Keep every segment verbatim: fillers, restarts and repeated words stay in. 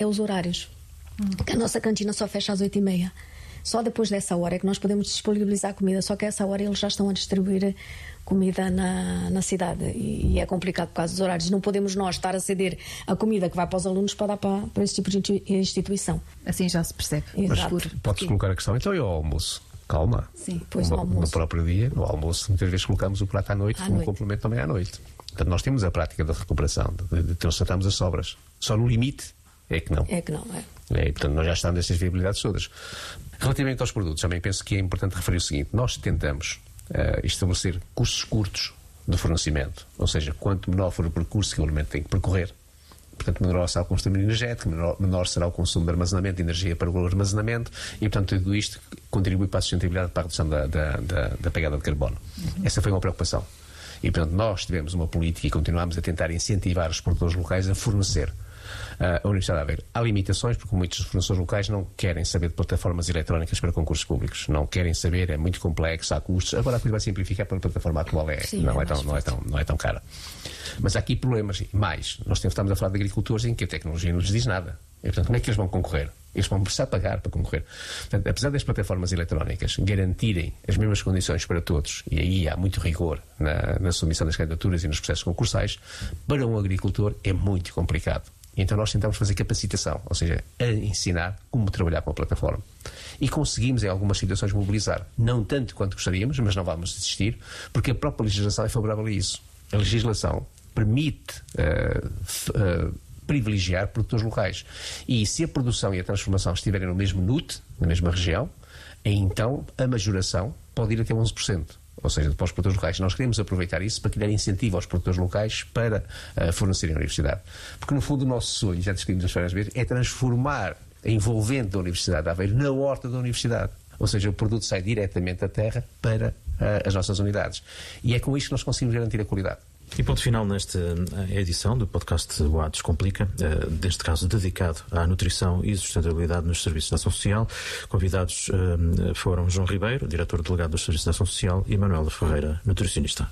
é os horários. Hum. Que a nossa cantina só fecha às oito e meia. Só depois dessa hora é que nós podemos disponibilizar comida. Só que a essa hora eles já estão a distribuir comida na, na cidade. E, e é complicado por causa dos horários. Não podemos nós estar a ceder a comida que vai para os alunos para dar para, para esse tipo de instituição. Assim já se percebe. Exato. Mas podes colocar a questão, então e ao almoço? Calma. Sim, depois no, no almoço. No próprio dia, no almoço, muitas vezes colocamos o prato à noite à como noite. complemento também à noite. Portanto, nós temos a prática da recuperação, de, de transformarmos as sobras. Só no limite é que não. É que não, é. É, e, portanto, nós já estamos nessas viabilidades todas. Relativamente aos produtos, também penso que é importante referir o seguinte: nós tentamos uh, estabelecer custos curtos de fornecimento, ou seja, quanto menor for o percurso que o alimento tem que percorrer, portanto, menor será o consumo energético, menor, menor será o consumo de armazenamento, de energia para o armazenamento, e, portanto, tudo isto contribui para a sustentabilidade, para a redução da, da, da, da pegada de carbono. Uhum. Essa foi uma preocupação. E, portanto, nós tivemos uma política e continuamos a tentar incentivar os produtores locais a fornecer. Uh, a Universidade de Aveiro. Há limitações porque muitos fornecedores locais não querem saber de plataformas eletrónicas para concursos públicos. Não querem saber, é muito complexo, há custos. Agora a coisa vai simplificar para a plataforma atual, é, Sim, não, é é tão, não, é tão, não é tão cara. Mas há aqui problemas. Mais, nós estamos a falar de agricultores em que a tecnologia não lhes diz nada. E, portanto, como é que eles vão concorrer? Eles vão precisar pagar para concorrer. Portanto, apesar das plataformas eletrónicas garantirem as mesmas condições para todos, e aí há muito rigor na, na submissão das candidaturas e nos processos concursais, para um agricultor é muito complicado. Então nós tentamos fazer capacitação, ou seja, a ensinar como trabalhar com a plataforma. E conseguimos em algumas situações mobilizar, não tanto quanto gostaríamos, mas não vamos desistir, porque a própria legislação é favorável a isso. A legislação permite uh, uh, privilegiar produtores locais. E se a produção e a transformação estiverem no mesmo N U T, na mesma região, então a majoração pode ir até onze por cento. Ou seja, para os produtores locais. Nós queremos aproveitar isso para criar incentivo aos produtores locais para uh, fornecerem a universidade. Porque, no fundo, o nosso sonho, já discutimos várias vezes, é transformar a envolvente da Universidade de Aveiro na horta da Universidade. Ou seja, o produto sai diretamente da terra para uh, as nossas unidades. E é com isto que nós conseguimos garantir a qualidade. E ponto final nesta edição do podcast O A Descomplica, neste caso dedicado à nutrição e sustentabilidade nos serviços de ação social. Convidados foram João Ribeiro, diretor delegado dos serviços de ação social, e Manuela Ferreira, nutricionista.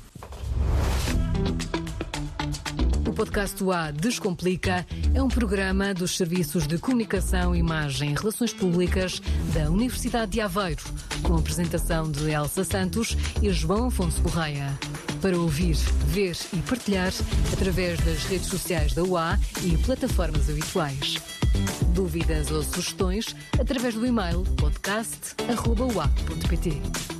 O podcast O A Descomplica é um programa dos Serviços de Comunicação, Imagem e Relações Públicas da Universidade de Aveiro, com a apresentação de Elsa Santos e João Afonso Correia. Para ouvir, ver e partilhar através das redes sociais da U A e plataformas habituais. Dúvidas ou sugestões através do e-mail podcast arroba u a ponto pt.